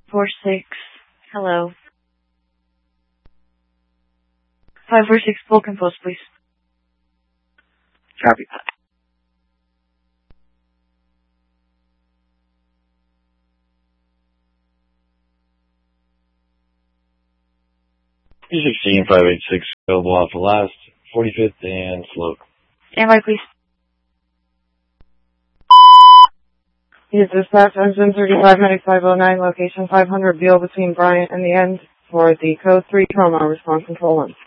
46. Hello. 546, full compose, please. Copy. P16 586 available off the last 45th and slope. Standby, please. Use dispatch engine 359509, location 500 Beale between Bryant and the end for the code 3 trauma response control 1.